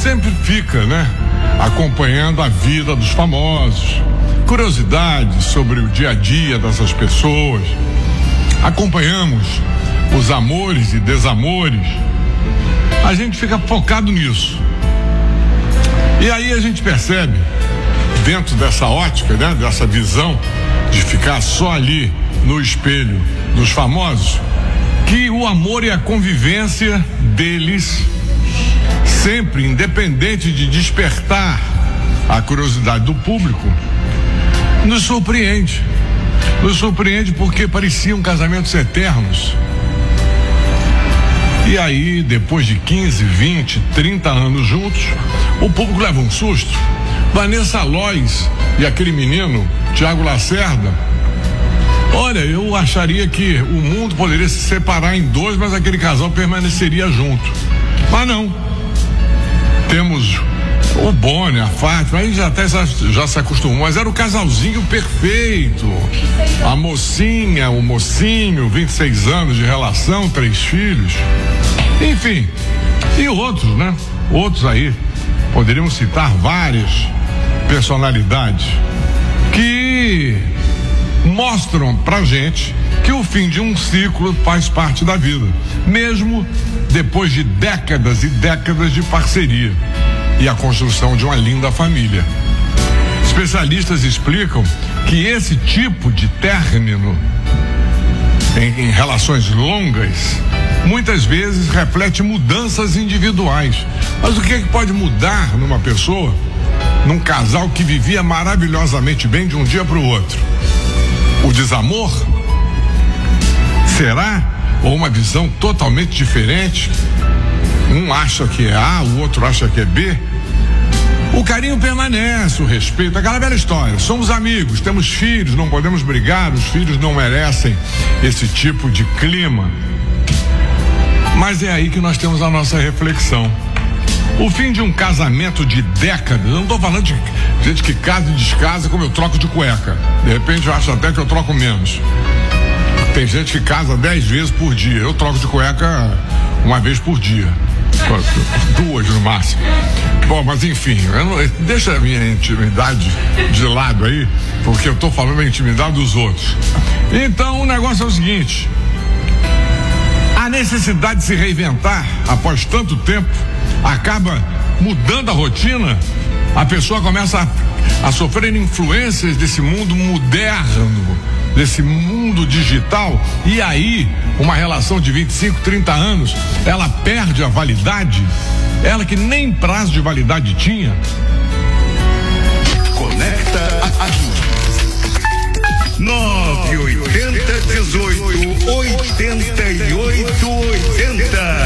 sempre fica, né, acompanhando a vida dos famosos, curiosidades sobre o dia a dia dessas pessoas. Acompanhamos os amores e desamores. A gente fica focado nisso. E aí a gente percebe, dentro dessa ótica, né, dessa visão de ficar só ali no espelho dos famosos, que o amor e a convivência deles, sempre independente de despertar a curiosidade do público, nos surpreende. Nos surpreende porque pareciam casamentos eternos. E aí, depois de 15, 20, 30 anos juntos, o público leva um susto. Vanessa Lois e aquele menino, Thiago Lacerda. Olha, eu acharia que o mundo poderia se separar em dois, mas aquele casal permaneceria junto. Mas não. Temos o Boni, a Fátima, aí já se acostumou, mas era o casalzinho perfeito. A mocinha, o mocinho, 26 anos de relação, 3 filhos. Enfim, e outros, né? Outros aí. Poderíamos citar várias personalidades que mostram pra gente que o fim de um ciclo faz parte da vida, mesmo depois de décadas e décadas de parceria e a construção de uma linda família. Especialistas explicam que esse tipo de término em relações longas muitas vezes reflete mudanças individuais. Mas o que é que pode mudar numa pessoa, num casal que vivia maravilhosamente bem de um dia para o outro? O desamor? Será? Ou uma visão totalmente diferente? Um acha que é A, o outro acha que é B. O carinho permanece, o respeito, aquela velha história. Somos amigos, temos filhos, não podemos brigar, os filhos não merecem esse tipo de clima. Mas é aí que nós temos a nossa reflexão. O fim de um casamento de décadas, eu não estou falando de gente que casa e descasa como eu troco de cueca. De repente eu acho até que eu troco menos. Tem gente que casa 10 vezes por dia. Eu troco de cueca uma vez por dia. 2 no máximo. Bom, mas enfim, deixa a minha intimidade de lado aí, porque eu estou falando da intimidade dos outros. Então o negócio é o seguinte: a necessidade de se reinventar após tanto tempo acaba mudando a rotina. A pessoa começa a sofrer influências desse mundo moderno, desse mundo digital, e aí uma relação de 25, 30 anos, ela perde a validade, ela que nem prazo de validade tinha. Conecta aqui. 980 18 88 80.